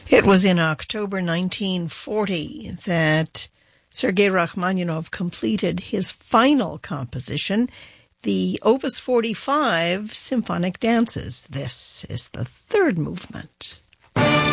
It was in October 1940 that Sergei Rachmaninoff completed his final composition, the Opus 45 Symphonic Dances. This is the third movement.